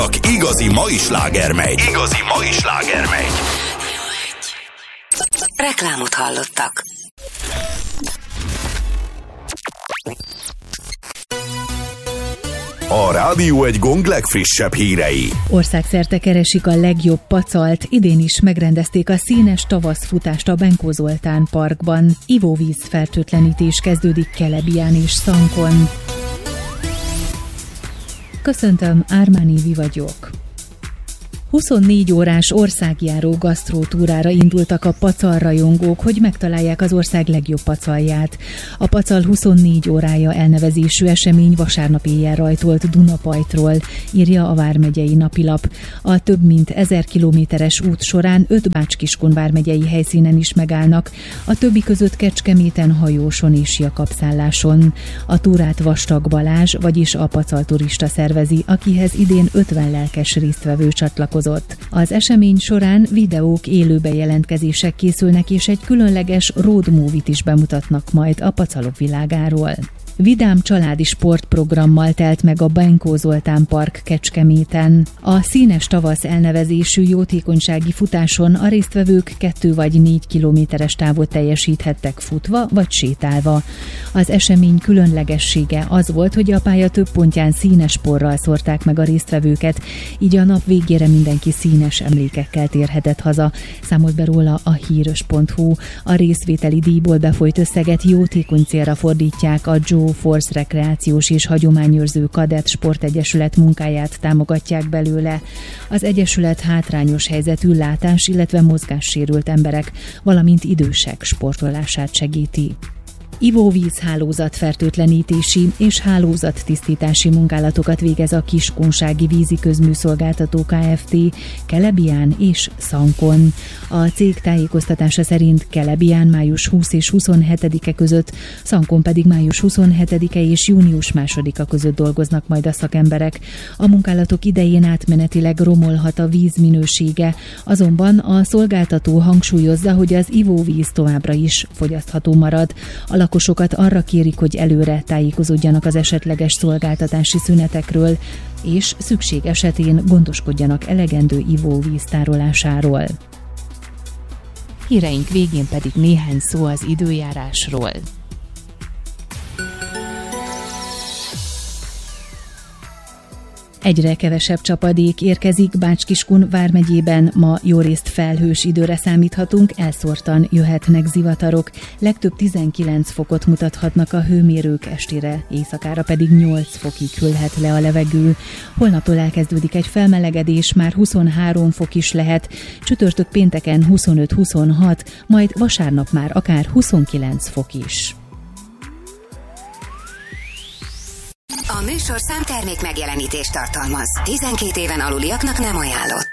Igazi mai slágermegy. Reklámot hallottak. A Rádió egy Gong legfrissebb hírei. Országszerte keresik a legjobb pacalt. Idén is megrendezték a színes tavaszfutást a Benkó Zoltán parkban. Ivóvíz fertőtlenítés kezdődik Kelebián és Szankon. Köszöntöm, Ármáni vagyok. 24 órás országjáró gasztrótúrára indultak a pacalrajongók, hogy megtalálják az ország legjobb pacalját. A Pacal 24 órája elnevezésű esemény vasárnap éjjel rajtolt Dunapajtról, írja a vármegyei napilap. A több mint 1000 kilométeres út során 5 Bács-Kiskun vármegyei helyszínen is megállnak, a többi között Kecskeméten, Hajóson és Jakabszálláson. A túrát Vastag Balázs, vagyis a Pacal turista szervezi, akihez idén 50 lelkes résztvevő csatlakozott. Az esemény során videók, élő bejelentkezések készülnek, és egy különleges road movie-t is bemutatnak majd a pacalok világáról. Vidám családi sportprogrammal telt meg a Benkó Zoltán park Kecskeméten. A színes tavasz elnevezésű jótékonysági futáson a résztvevők 2 vagy 4 kilométeres távot teljesíthettek futva vagy sétálva. Az esemény különlegessége az volt, hogy a pálya több pontján színes porral szórták meg a résztvevőket, így a nap végére mindenki színes emlékekkel térhetett haza, számolt be róla a híros.hu. A részvételi díjból befolyt összeget jótékony célra fordítják, a Joe Force rekreációs és hagyományőrző kadett sportegyesület munkáját támogatják belőle. Az egyesület hátrányos helyzetű látás, illetve mozgássérült emberek, valamint idősek sportolását segíti. Ivóvíz hálózatfertőtlenítési és hálózattisztítási munkálatokat végez a Kiskunsági Vízi Közműszolgáltató Kft. Kelebián és Szankon. A cég tájékoztatása szerint Kelebián május 20 és 27-e között, Szankon pedig május 27-e és június 2-a között dolgoznak majd a szakemberek. A munkálatok idején átmenetileg romolhat a víz minősége, azonban a szolgáltató hangsúlyozza, hogy az ivóvíz továbbra is fogyasztható marad. A lakosokat arra kérik, hogy előre tájékozódjanak az esetleges szolgáltatási szünetekről, és szükség esetén gondoskodjanak elegendő ivóvíz tárolásáról. Híreink végén pedig néhány szó az időjárásról. Egyre kevesebb csapadék érkezik Bács-Kiskun vármegyében, ma jórészt felhős időre számíthatunk, elszórtan jöhetnek zivatarok, legtöbb 19 fokot mutathatnak a hőmérők, estére, éjszakára pedig 8 fokig hűlhet le a levegő. Holnaptól elkezdődik egy felmelegedés, már 23 fok is lehet, csütörtök pénteken 25-26, majd vasárnap már akár 29 fok is. A műsorszám termék megjelenítést tartalmaz. 12 éven aluliaknak nem ajánlott.